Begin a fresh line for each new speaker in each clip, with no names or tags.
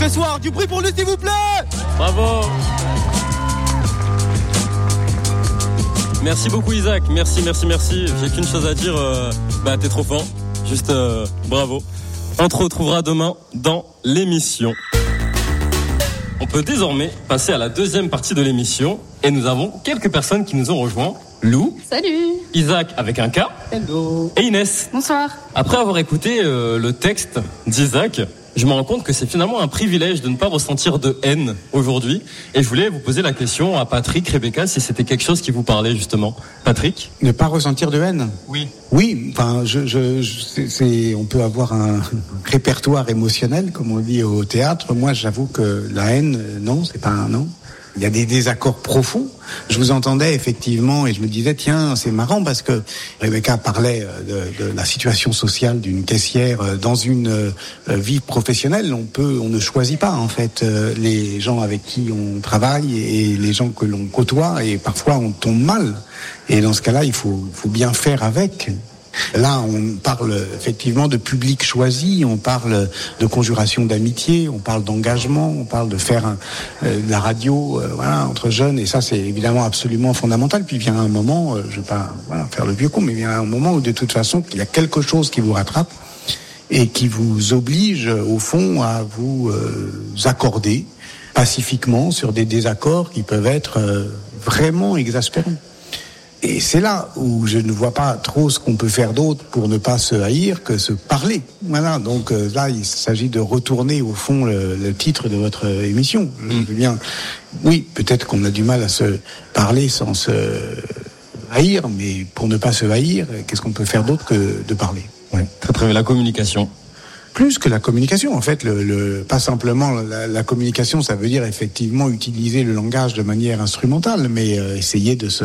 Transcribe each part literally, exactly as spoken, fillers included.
ce soir. Du bruit pour lui, s'il vous plaît.
Bravo. Merci beaucoup Isaac, merci, merci, merci. J'ai qu'une chose à dire, euh, bah t'es trop fort. Juste euh, bravo. On te retrouvera demain dans l'émission. On peut désormais passer à la deuxième partie de l'émission et nous avons quelques personnes qui nous ont rejoints. Lou.
Salut.
Isaac avec un K.
Hello.
Et Inès.
Bonsoir.
Après avoir écouté euh, le texte d'Isaac, je me rends compte que c'est finalement un privilège de ne pas ressentir de haine aujourd'hui. Et je voulais vous poser la question à Patrick, Rebecca, si c'était quelque chose qui vous parlait justement. Patrick ?
Ne pas ressentir de haine ?
Oui.
Oui, enfin, je, je, je c'est, c'est, on peut avoir un répertoire émotionnel, comme on dit au théâtre. Moi, j'avoue que la haine, non, c'est pas un non. Il y a des désaccords profonds. Je vous entendais effectivement et je me disais tiens, c'est marrant parce que Rebecca parlait de, de la situation sociale d'une caissière dans une vie professionnelle. On peut, on ne choisit pas en fait les gens avec qui on travaille et les gens que l'on côtoie et parfois on tombe mal. Et dans ce cas-là, il faut, faut bien faire avec. Là, on parle effectivement de public choisi, on parle de conjuration d'amitié, on parle d'engagement, on parle de faire un, euh, de la radio, euh, voilà, entre jeunes, et ça, c'est évidemment absolument fondamental. Puis vient un moment, euh, je vais pas voilà, faire le vieux con, mais vient un moment où de toute façon, il y a quelque chose qui vous rattrape et qui vous oblige, au fond, à vous euh, accorder pacifiquement sur des désaccords qui peuvent être euh, vraiment exaspérants. Et c'est là où je ne vois pas trop ce qu'on peut faire d'autre pour ne pas se haïr que se parler. Voilà, donc euh, là, il s'agit de retourner au fond le, le titre de votre émission. Je veux bien, oui, peut-être qu'on a du mal à se parler sans se haïr, mais pour ne pas se haïr, qu'est-ce qu'on peut faire d'autre que de parler ?
Ouais. Très très bien, la communication.
Plus que la communication, en fait, le, le, pas simplement la, la communication, ça veut dire effectivement utiliser le langage de manière instrumentale, mais euh, essayer de se,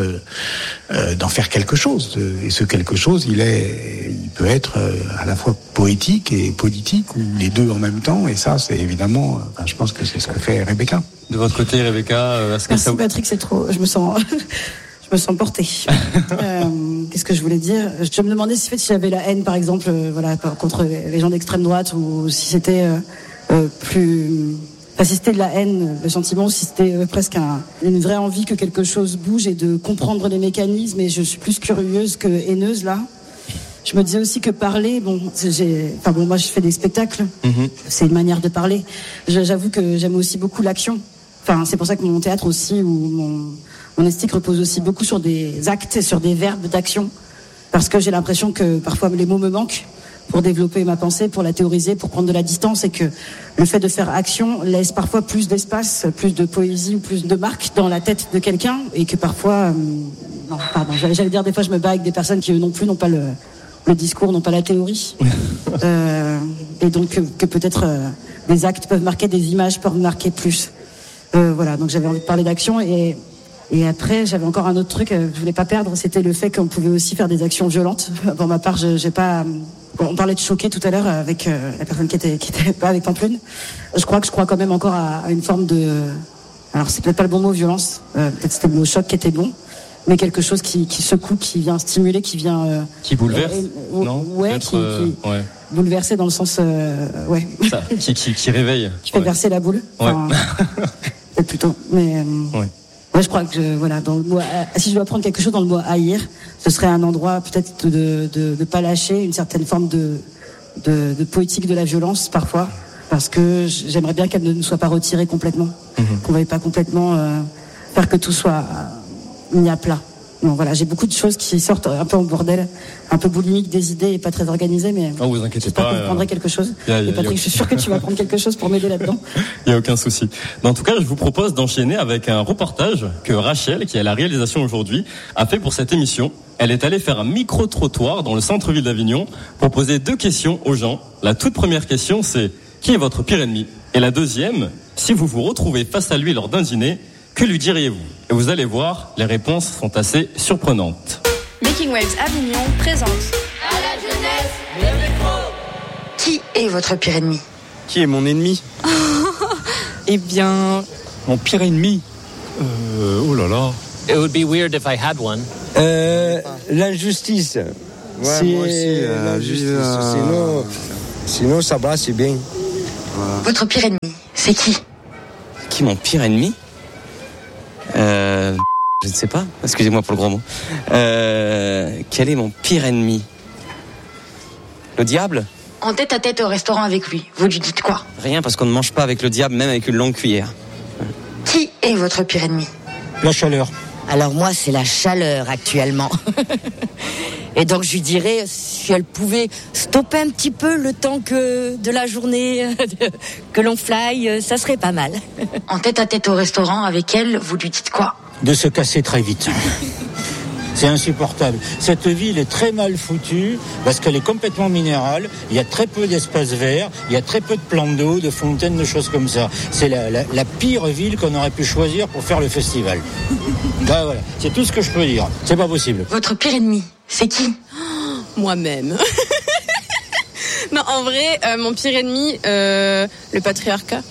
euh, d'en faire quelque chose. Et ce quelque chose, il est, il peut être euh, à la fois poétique et politique, ou les deux en même temps. Et ça, c'est évidemment, enfin, je pense que c'est ce que fait Rebecca.
De votre côté, Rebecca, est-ce que
Merci
ça vous...
Patrick, c'est trop. Je me sens. Je me sens portée. euh, qu'est-ce que je voulais dire ? Je me demandais si, si j'avais la haine, par exemple, euh, voilà, contre les gens d'extrême droite, ou si c'était euh, euh, plus, enfin, si c'était de la haine, le sentiment, ou si c'était euh, presque un, une vraie envie que quelque chose bouge et de comprendre les mécanismes. Et je suis plus curieuse que haineuse là. Je me disais aussi que parler, bon, j'ai, enfin bon, moi je fais des spectacles, mm-hmm. C'est une manière de parler. J'avoue que j'aime aussi beaucoup l'action. Enfin, c'est pour ça que mon théâtre aussi, ou mon Mon esthétique repose aussi beaucoup sur des actes et sur des verbes d'action, parce que j'ai l'impression que parfois les mots me manquent pour développer ma pensée, pour la théoriser, pour prendre de la distance, et que le fait de faire action laisse parfois plus d'espace, plus de poésie ou plus de marque dans la tête de quelqu'un, et que parfois, euh, non, pardon, j'allais, j'allais dire des fois je me bats avec des personnes qui eux non plus n'ont pas le, le discours, n'ont pas la théorie, euh, et donc que, que peut-être euh, des actes peuvent marquer, des images peuvent marquer plus. Euh, voilà, donc j'avais envie de parler d'action. Et Et après, j'avais encore un autre truc que je voulais pas perdre, c'était le fait qu'on pouvait aussi faire des actions violentes. Pour ma part, je, j'ai pas. On parlait de choquer tout à l'heure avec euh, la personne qui était qui était pas avec Pamplune. Je crois que je crois quand même encore à, à une forme de. Alors c'est peut-être pas le bon mot, violence. Euh, peut-être c'était le mot choc qui était bon, mais quelque chose qui, qui secoue, qui vient stimuler, qui vient. Euh,
qui bouleverse.
Euh,
non.
Ouais, qui,
euh,
qui
ouais.
Bouleverser dans le sens. Euh, ouais.
Ça, qui, qui qui réveille.
Qui fait
ouais.
verser la boule. Enfin,
ouais.
Peut-être plutôt, mais. Euh,
ouais.
Ouais, je crois que je, voilà, dans le mot, si je dois prendre quelque chose dans le mot haïr, ce serait un endroit peut-être de de de pas lâcher une certaine forme de de, de poétique de la violence parfois, parce que j'aimerais bien qu'elle ne nous soit pas retirée complètement, mm-hmm. qu'on ne veuille pas complètement euh, faire que tout soit mis à plat. Non, voilà, j'ai beaucoup de choses qui sortent un peu en bordel, un peu boulimique des idées et pas très organisées, mais
oh, vous inquiétez
j'espère
pas,
que vous prendrez
euh...
quelque chose.
Y a, y a,
et Patrick,
y a...
je suis sûr que tu vas prendre quelque chose pour m'aider là-dedans.
Il n'y a aucun souci. Mais en tout cas, je vous propose d'enchaîner avec un reportage que Rachel, qui est à la réalisation aujourd'hui, a fait pour cette émission. Elle est allée faire un micro-trottoir dans le centre-ville d'Avignon pour poser deux questions aux gens. La toute première question, c'est qui est votre pire ennemi ? Et la deuxième, si vous vous retrouvez face à lui lors d'un dîner, que lui diriez-vous ? Et vous allez voir, les réponses sont assez surprenantes.
Making Waves Avignon présente
à la jeunesse le micro.
Qui est votre pire ennemi ?
Qui est mon ennemi ?
Eh bien...
Mon pire ennemi euh, Oh là là.
It would be weird if I had one.
Euh, l'injustice.
Ouais,
c'est
moi aussi, euh,
l'injustice.
euh...
Sinon, sinon, ça va, c'est bien.
Votre pire ennemi, c'est qui?
Qui mon pire ennemi? Euh... Je ne sais pas, excusez-moi pour le gros mot. Euh... Quel est mon pire ennemi? Le diable?
En tête à tête au restaurant avec lui, vous lui dites quoi?
Rien, parce qu'on ne mange pas avec le diable, même avec une longue cuillère.
Qui est votre pire ennemi?
La chaleur.
Alors moi, c'est la chaleur actuellement. Et donc je lui dirais, si elle pouvait stopper un petit peu le temps que de la journée, que l'on fly, ça serait pas mal.
En tête à tête au restaurant avec elle, vous lui dites quoi?
De se casser très vite. C'est insupportable. Cette ville est très mal foutue parce qu'elle est complètement minérale. Il y a très peu d'espaces verts, il y a très peu de plans d'eau, de fontaines, de choses comme ça. C'est la, la, la pire ville qu'on aurait pu choisir pour faire le festival. Bah voilà, c'est tout ce que je peux dire. C'est pas possible.
Votre pire ennemi, c'est qui?
Oh, moi-même. Non, en vrai, euh, mon pire ennemi, euh, le patriarcat.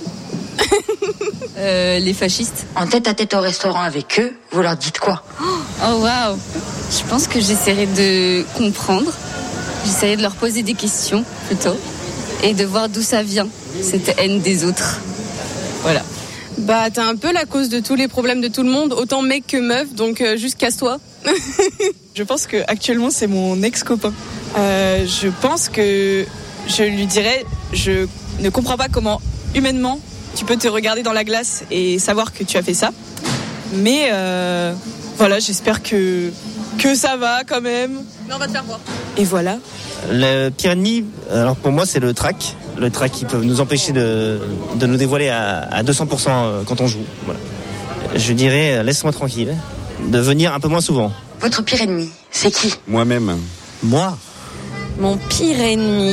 euh, les fascistes.
En tête à tête au restaurant avec eux, vous leur dites quoi?
Oh waouh! Je pense que j'essaierai de comprendre, j'essaierai de leur poser des questions plutôt, et de voir d'où ça vient, cette haine des autres. Voilà.
Bah, t'es un peu la cause de tous les problèmes de tout le monde, autant mec que meuf, donc euh, juste casse-toi.
Je pense que actuellement c'est mon ex-copain. Euh, je pense que je lui dirais, je ne comprends pas comment humainement tu peux te regarder dans la glace et savoir que tu as fait ça. Mais euh, voilà, j'espère que que ça va quand même.
Mais on va te faire voir.
Et voilà.
Le pire ennemi, alors pour moi c'est le trac. Le trac qui peut nous empêcher de, de nous dévoiler à, à deux cents pour cent quand on joue. Voilà. Je dirais, laisse-moi tranquille, de venir un peu moins souvent.
Votre pire ennemi, c'est qui?
Moi-même.
Moi?
Mon pire ennemi.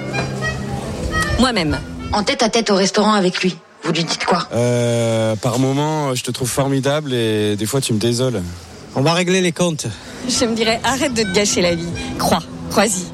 Moi-même.
En tête à tête au restaurant avec lui, vous lui dites quoi?
Euh, par moments, je te trouve formidable et des fois tu me désoles.
On va régler les comptes.
Je me dirais, arrête de te gâcher la vie. Crois, crois-y.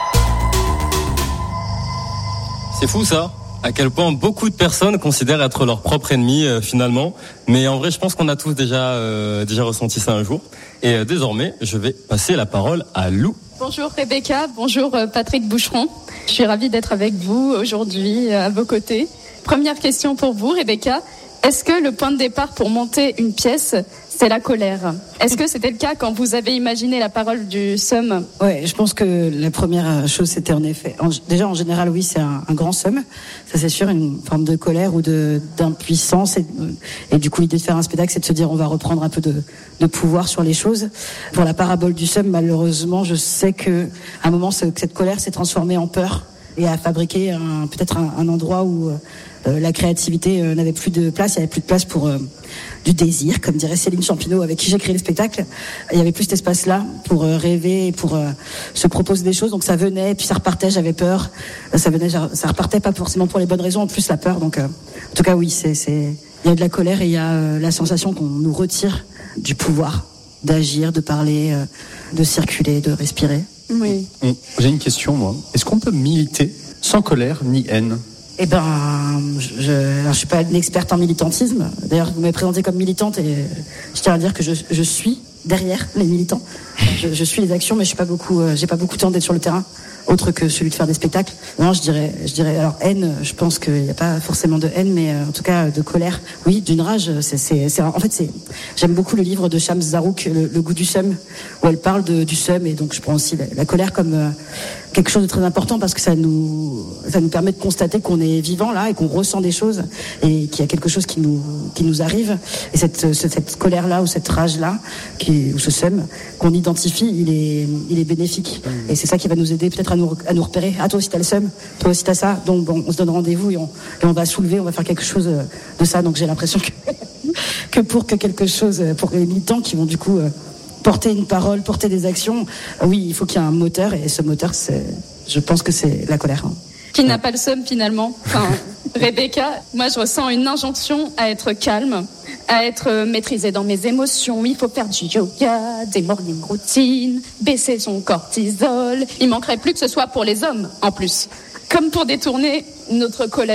C'est fou ça, à quel point beaucoup de personnes considèrent être leur propre ennemi euh, finalement. Mais en vrai, je pense qu'on a tous déjà euh, déjà ressenti ça un jour. Et euh, désormais, je vais passer la parole à Lou.
Bonjour Rebecca, bonjour Patrick Boucheron. Je suis ravie d'être avec vous aujourd'hui à vos côtés. Première question pour vous Rebecca. Est-ce que le point de départ pour monter une pièce, c'est la colère? Est-ce que c'était le cas quand vous avez imaginé la parole du somme?
Ouais, je pense que la première chose, c'était en effet, en, déjà en général, oui, c'est un, un grand somme. Ça, c'est sûr, une forme de colère ou de d'impuissance. Et, et du coup, l'idée de faire un spectacle, c'est de se dire, on va reprendre un peu de, de pouvoir sur les choses. Pour la parabole du somme, malheureusement, je sais que à un moment, cette colère s'est transformée en peur et a fabriqué un, peut-être un, un endroit où euh, la créativité euh, n'avait plus de place, il n'y avait plus de place pour euh, du désir, comme dirait Céline Champineau, avec qui j'ai créé le spectacle. Il n'y avait plus cet espace-là pour euh, rêver, pour euh, se proposer des choses. Donc ça venait, puis ça repartait, j'avais peur. Ça venait, ça repartait pas forcément pour les bonnes raisons, en plus la peur. Donc, euh, en tout cas, oui, c'est, c'est, il y a de la colère et il y a euh, la sensation qu'on nous retire du pouvoir d'agir, de parler, euh, de circuler, de respirer.
Oui.
J'ai une question, moi. Est-ce qu'on peut militer sans colère ni haine?
Eh ben, je, alors je suis pas une experte en militantisme. D'ailleurs, vous m'avez présentée comme militante et je tiens à dire que je, je suis derrière les militants. Je, je suis les actions, mais je suis pas beaucoup, euh, j'ai pas beaucoup de temps d'être sur le terrain, autre que celui de faire des spectacles. Non, je dirais, je dirais, alors haine, je pense qu'il n'y a pas forcément de haine, mais euh, en tout cas de colère. Oui, d'une rage. C'est, c'est, c'est, en fait, c'est. J'aime beaucoup le livre de Shams Zarouk, le, le goût du seum, où elle parle de, du seum, et donc je prends aussi la, la colère comme euh, quelque chose de très important parce que ça nous, ça nous permet de constater qu'on est vivant là et qu'on ressent des choses et qu'il y a quelque chose qui nous, qui nous arrive. Et cette, cette, cette colère là ou cette rage là, qui, ou ce seum qu'on identifie, il est, il est bénéfique. Et c'est ça qui va nous aider peut-être à nous, à nous repérer. Ah, toi aussi t'as le seum, toi aussi t'as ça. Donc bon, on se donne rendez-vous et on, et on va soulever, on va faire quelque chose de ça. Donc j'ai l'impression que, que pour que quelque chose, pour les militants qui vont du coup euh, porter une parole, porter des actions, euh, oui, il faut qu'il y ait un moteur et ce moteur, c'est, je pense que c'est la colère. Hein.
Qui n'a pas le seum finalement. Enfin, Rebecca, moi je ressens une injonction à être calme, à être maîtrisée dans mes émotions. Il faut faire du yoga, des morning routines, baisser son cortisol. Il manquerait plus que ce soit pour les hommes en plus. Comme pour détourner notre colère.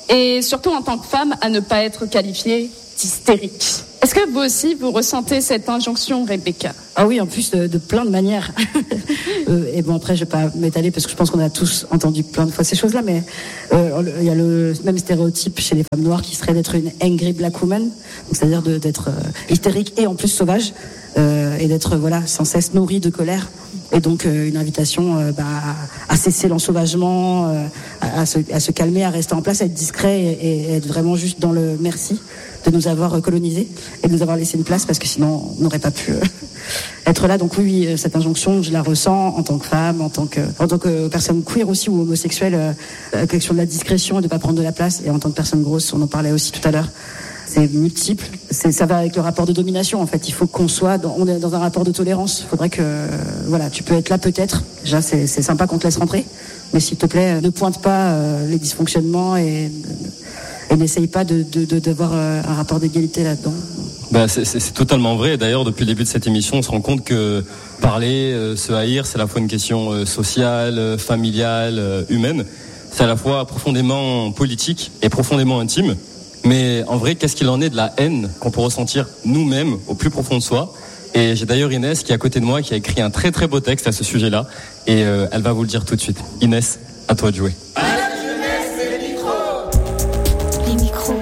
Et surtout en tant que femme, à ne pas être qualifiée d'hystérique. Est-ce que vous aussi, vous ressentez cette injonction, Rebecca ?
Ah oui, en plus de, de plein de manières. euh, et bon, après, je vais pas m'étaler parce que je pense qu'on a tous entendu plein de fois ces choses-là, mais euh, il y a le même stéréotype chez les femmes noires qui serait d'être une angry black woman, donc c'est-à-dire de, d'être euh, hystérique et en plus sauvage, euh, et d'être voilà sans cesse nourrie de colère. Et donc euh, une invitation euh, bah, à cesser l'ensauvagement, euh, à, à, se, à se calmer, à rester en place, à être discret et, et être vraiment juste dans le merci de nous avoir colonisés et de nous avoir laissé une place parce que sinon on n'aurait pas pu euh, être là. Donc oui, cette injonction, je la ressens en tant que femme, en tant que, en tant que personne queer aussi ou homosexuelle, euh, la question de la discrétion et de ne pas prendre de la place, et en tant que personne grosse, on en parlait aussi tout à l'heure. C'est multiple, c'est, ça va avec le rapport de domination en fait. Il faut qu'on soit dans, on est dans un rapport de tolérance. Il faudrait que, euh, voilà, tu peux être là peut-être. Déjà c'est, c'est sympa qu'on te laisse rentrer, mais s'il te plaît, ne pointe pas euh, les dysfonctionnements et, et n'essaye pas de, de, de, d'avoir euh, un rapport d'égalité là-dedans.
Bah, c'est, c'est, c'est totalement vrai. D'ailleurs, depuis le début de cette émission, on se rend compte que parler, euh, se haïr, c'est à la fois une question euh, sociale, euh, familiale, euh, humaine. C'est à la fois profondément politique et profondément intime. Mais en vrai, qu'est-ce qu'il en est de la haine qu'on peut ressentir nous-mêmes au plus profond de soi ? Et j'ai d'ailleurs Inès qui est à côté de moi, qui a écrit un très très beau texte à ce sujet-là. Et euh, elle va vous le dire tout de suite. Inès, à toi de jouer.
À la jeunesse, les micros.
Les micros.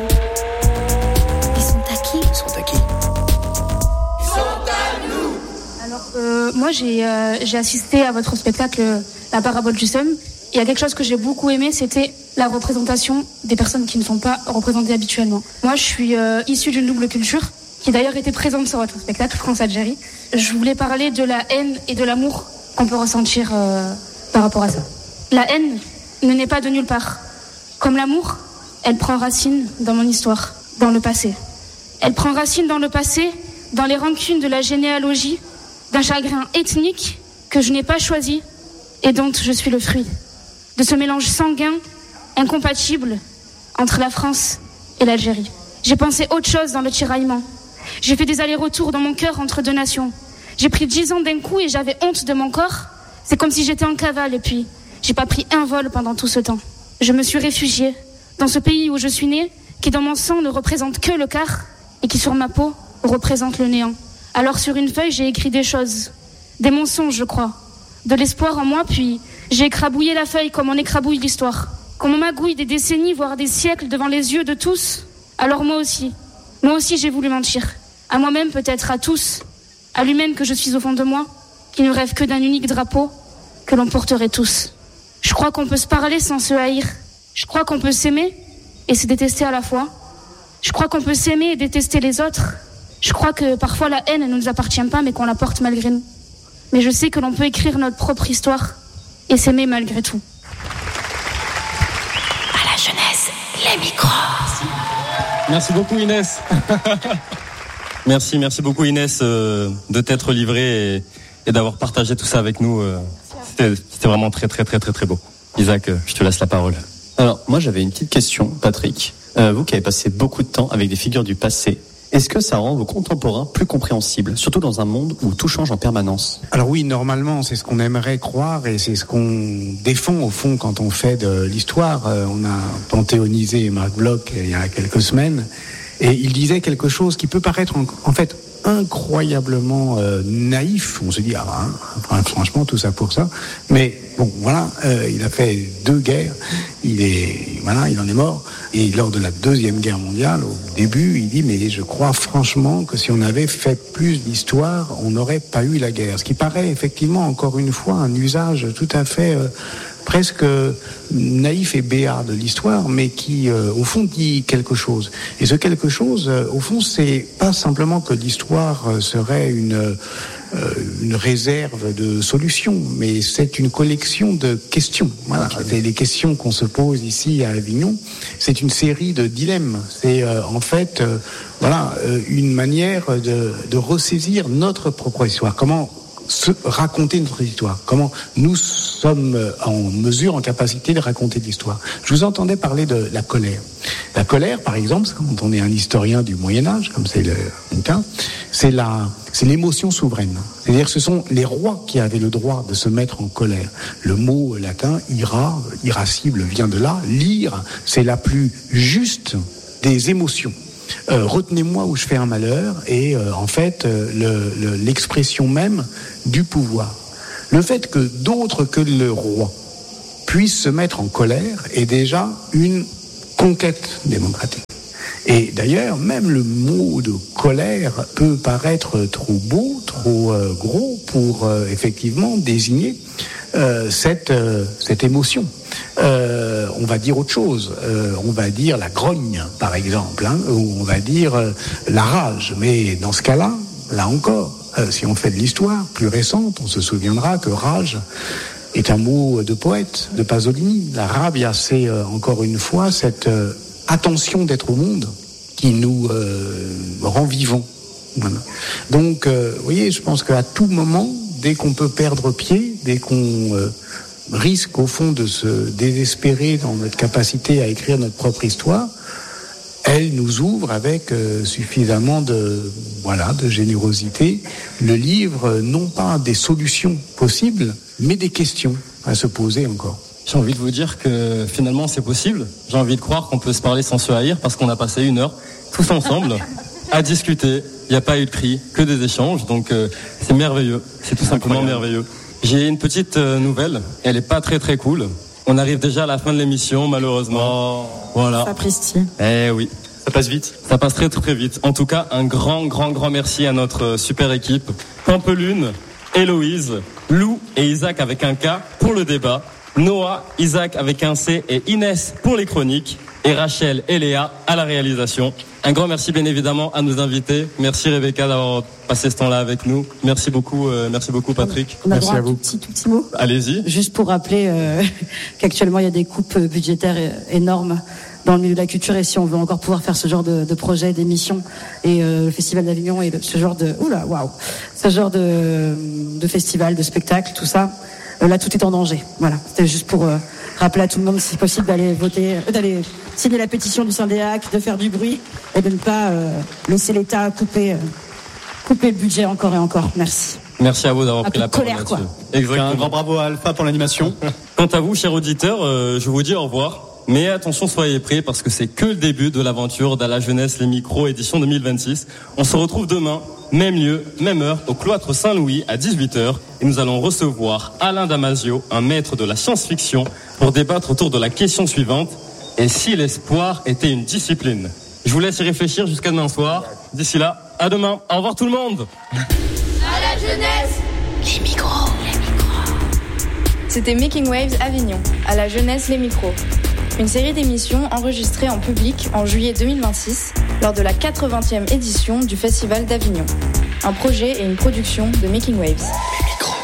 Ils sont à qui ?
Ils sont à qui ? Ils sont à nous.
Alors, euh, moi, j'ai, euh, j'ai assisté à votre spectacle La Parabole du Seum. Il y a quelque chose que j'ai beaucoup aimé, c'était la représentation des personnes qui ne sont pas représentées habituellement. Moi, je suis euh, issue d'une double culture, qui d'ailleurs était présente sur votre spectacle, France-Algérie. Je voulais parler de la haine et de l'amour qu'on peut ressentir euh, par rapport à ça. La haine ne naît pas de nulle part. Comme l'amour, elle prend racine dans mon histoire, dans le passé. Elle prend racine dans le passé, dans les rancunes de la généalogie, d'un chagrin ethnique que je n'ai pas choisi et dont je suis le fruit. De ce mélange sanguin, incompatible, entre la France et l'Algérie. J'ai pensé autre chose dans le tiraillement. J'ai fait des allers-retours dans mon cœur entre deux nations. J'ai pris dix ans d'un coup et j'avais honte de mon corps. C'est comme si j'étais en cavale et puis j'ai pas pris un vol pendant tout ce temps. Je me suis réfugiée dans ce pays où je suis née, qui dans mon sang ne représente que le quart et qui sur ma peau représente le néant. Alors sur une feuille, j'ai écrit des choses, des mensonges, je crois, de l'espoir en moi, puis j'ai écrabouillé la feuille comme on écrabouille l'histoire. Comme on magouille des décennies, voire des siècles devant les yeux de tous. Alors moi aussi, moi aussi j'ai voulu mentir. À moi-même peut-être, à tous. À l'humaine que je suis au fond de moi, qui ne rêve que d'un unique drapeau que l'on porterait tous. Je crois qu'on peut se parler sans se haïr. Je crois qu'on peut s'aimer et se détester à la fois. Je crois qu'on peut s'aimer et détester les autres. Je crois que parfois la haine ne nous appartient pas mais qu'on la porte malgré nous. Mais je sais que l'on peut écrire notre propre histoire et s'aimer malgré tout.
À la jeunesse, les micros.
Merci beaucoup Inès. merci, merci beaucoup Inès euh, de t'être livrée et, et d'avoir partagé tout ça avec nous. Euh, c'était, c'était vraiment très très très très très beau. Isaac, euh, je te laisse la parole.
Alors moi j'avais une petite question, Patrick. Euh, vous qui avez passé beaucoup de temps avec des figures du passé, est-ce que ça rend vos contemporains plus compréhensibles, surtout dans un monde où tout change en permanence ?
Alors oui, normalement, c'est ce qu'on aimerait croire et c'est ce qu'on défend au fond quand on fait de l'histoire. Euh, on a panthéonisé Marc Bloch il y a quelques semaines et il disait quelque chose qui peut paraître en, en fait incroyablement euh, naïf. On se dit, ah, hein, franchement, tout ça pour ça. Mais bon, voilà, euh, il a fait deux guerres. Il est, voilà, il en est mort. Et lors de la Deuxième Guerre mondiale, au début, il dit, mais je crois franchement que si on avait fait plus d'histoire, on n'aurait pas eu la guerre. Ce qui paraît effectivement, encore une fois, un usage tout à fait euh, presque naïf et béat de l'histoire, mais qui, euh, au fond, dit quelque chose. Et ce quelque chose, euh, au fond, c'est pas simplement que l'histoire euh, serait une... Euh, une réserve de solutions, mais c'est une collection de questions. Voilà, c'est les questions qu'on se pose ici à Avignon. C'est une série de dilemmes. C'est euh, en fait, euh, voilà, euh, une manière de, de ressaisir notre propre histoire. Comment se raconter notre histoire, comment nous sommes en mesure, en capacité de raconter de l'histoire. Je vous entendais parler de la colère. La colère, par exemple, quand on est un historien du Moyen-Âge, comme c'est le cas, c'est la, c'est l'émotion souveraine. C'est-à-dire que ce sont les rois qui avaient le droit de se mettre en colère. Le mot latin, ira, irascible, vient de là. L'ire, c'est la plus juste des émotions. Euh, retenez-moi où je fais un malheur, et euh, en fait euh, le, le, l'expression même du pouvoir. Le fait que d'autres que le roi puissent se mettre en colère est déjà une conquête démocratique. Et d'ailleurs, même le mot de colère peut paraître trop beau, trop euh, gros pour euh, effectivement désigner euh, cette, euh, cette émotion. Euh, on va dire autre chose. Euh, on va dire la grogne, par exemple, hein, ou on va dire euh, la rage. Mais dans ce cas-là, là encore, euh, si on fait de l'histoire plus récente, on se souviendra que rage est un mot de poète, de Pasolini. La rabbia, c'est euh, encore une fois cette euh, attention d'être au monde qui nous euh, rend vivants. Voilà. Donc, euh, vous voyez, je pense qu'à tout moment, dès qu'on peut perdre pied, dès qu'on euh, risque au fond de se désespérer dans notre capacité à écrire notre propre histoire, elle nous ouvre avec euh, suffisamment de, voilà, de générosité le livre, non pas des solutions possibles, mais des questions à se poser encore.
J'ai envie de vous dire que finalement c'est possible. J'ai envie de croire qu'on peut se parler sans se haïr parce qu'on a passé une heure tous ensemble à discuter. Il n'y a pas eu de cris, que des échanges. Donc euh, c'est merveilleux. C'est tout simplement merveilleux. J'ai une petite euh, nouvelle. Elle est pas très très cool. On arrive déjà à la fin de l'émission, malheureusement. Oh. Voilà.
Sapristi.
Eh oui.
Ça passe vite.
Ça passe très très vite. En tout cas, un grand grand grand merci à notre super équipe. Pampelune, Héloïse, Lou et Isaac avec un K pour le débat. Noah, Isaac avec un C et Inès pour les chroniques. Et Rachel et Léa à la réalisation. Un grand merci bien évidemment à nos invités. Merci Rebecca d'avoir passé ce temps-là avec nous. Merci beaucoup, euh, merci beaucoup Patrick.
On a
merci
droit
à
un
vous.
tout petit, tout petit mot.
Allez-y.
Juste pour rappeler euh, qu'actuellement il y a des coupes budgétaires énormes dans le milieu de la culture, et si on veut encore pouvoir faire ce genre de, de projet, d'émission, et euh, le Festival d'Avignon et le, ce genre de, oula, waouh, ce genre de, de festival, de spectacle, tout ça, euh, là tout est en danger. Voilà, c'était juste pour euh, rappeler à tout le monde, si possible, d'aller voter, euh, d'aller signer la pétition du Syndéac, de faire du bruit et de ne pas euh, laisser l'État couper, euh, couper le budget encore et encore. Merci.
Merci à vous d'avoir
Un
pris
peu
la
de
parole
colère, quoi.
là-dessus. Exactement.
Un grand bravo à Alpha pour l'animation.
Quant à vous, chers auditeurs, euh, je vous dis au revoir. Mais attention, soyez prêts parce que c'est que le début de l'aventure d'À la jeunesse, les micros, édition deux mille vingt-six. On se retrouve demain, même lieu, même heure, au cloître Saint-Louis à dix-huit heures. Et nous allons recevoir Alain Damasio, un maître de la science-fiction, pour débattre autour de la question suivante. Et si l'espoir était une discipline? Je vous laisse y réfléchir jusqu'à demain soir. D'ici là, à demain. Au revoir tout le monde.
À la jeunesse, les micros. Les micros.
C'était Making Waves Avignon. À la jeunesse, les micros. Une série d'émissions enregistrées en public en juillet deux mille vingt-six lors de la quatre-vingtième édition du Festival d'Avignon. Un projet et une production de Making Waves.